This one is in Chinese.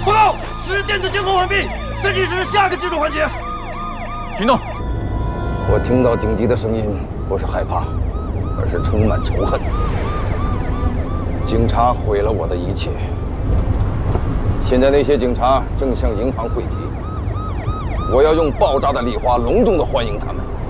报告，实时电子监控完毕，再进行下个技术环节。 行动！ 我听到警笛的声音，不是害怕，而是充满仇恨。警察毁了我的一切，现在那些警察正向营房汇集，我要用爆炸的礼花隆重地欢迎他们。